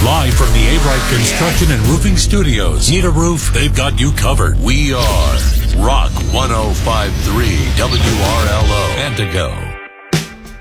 Live from the A-Bright Construction and Roofing Studios. Need a roof? They've got you covered. We are Rock 105.3 WRLO. Antigo.